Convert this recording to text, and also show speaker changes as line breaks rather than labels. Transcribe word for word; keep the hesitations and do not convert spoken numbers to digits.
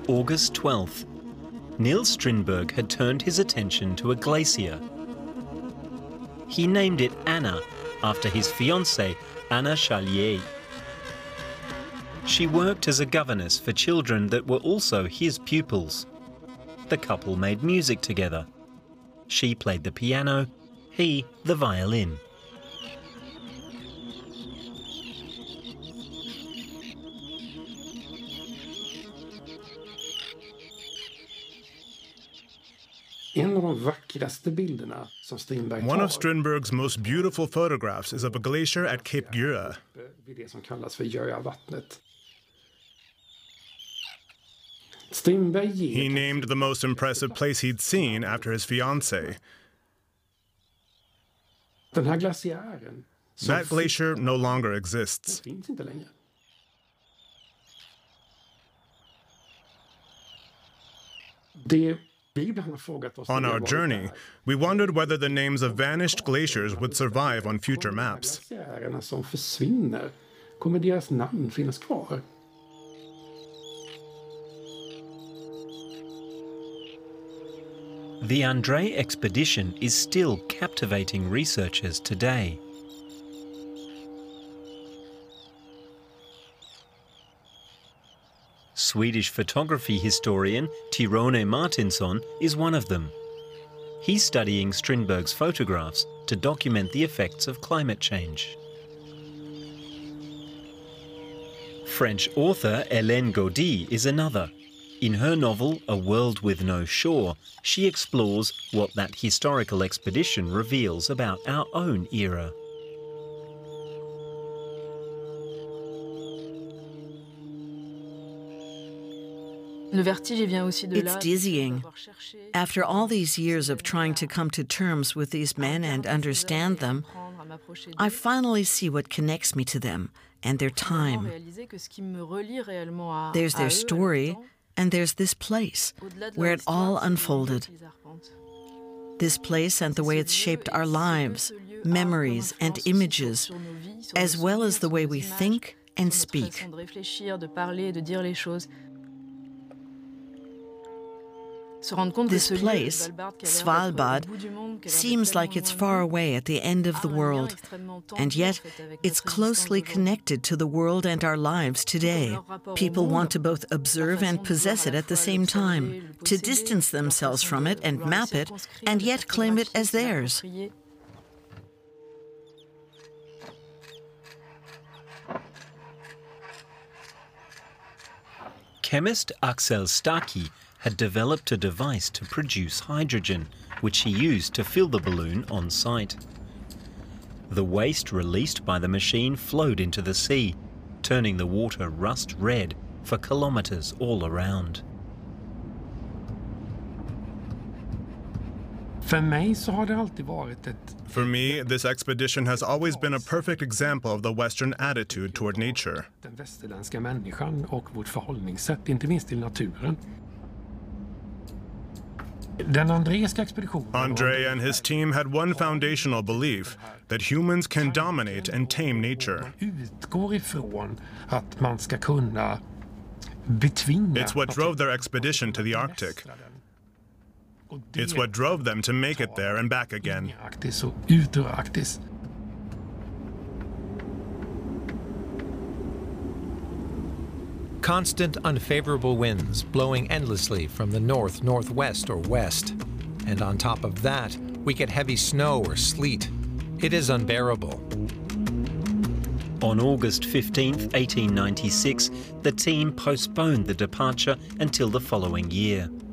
August twelfth. Niels Strindberg had turned his attention to a glacier. He named it Anna, after his fiancée, Anna Charlier. She worked as a governess for children that were also his pupils. The couple made music together. She played the piano, he the violin.
One
of Strindberg's most beautiful photographs is of a glacier at Cape Gjøa. He named the most impressive place he'd seen after his fiancée. That glacier no longer exists. On our journey, we wondered whether the names of vanished glaciers would survive on future maps.
The Andrée expedition is still captivating researchers today. Swedish photography historian Tirone Martinsson is one of them. He's studying Strindberg's photographs to document the effects of climate change. French author Hélène Gaudy is another. In her novel A World with No Shore, she explores what that historical expedition reveals about our own era.
It's dizzying. After all these years of trying to come to terms with these men and understand them, I finally see what connects me to them and their time. There's their story, and there's this place, where it all unfolded. This place and the way it's shaped our lives, memories and images, as well as the way we think and speak. This place, Svalbard, seems like it's far away at the end of the world, and yet it's closely connected to the world and our lives today. People want to both observe and possess it at the same time, to distance themselves from it and map it, and yet claim it as theirs.
Chemist Axel Staki had developed a device to produce hydrogen, which he used to fill the balloon on site. The waste released by the machine flowed into the sea, turning the water rust red for kilometers all around.
For me, this expedition has always been a perfect example of the Western attitude toward nature. André and his team had one foundational belief, that humans can dominate and tame nature. It's what drove their expedition to the Arctic. It's what drove them to make it there and back again.
Constant unfavorable winds blowing endlessly from the north, northwest, or west. And on top of that, we get heavy snow or sleet. It is unbearable.
On August fifteenth, eighteen ninety-six, the team postponed the departure until the following year.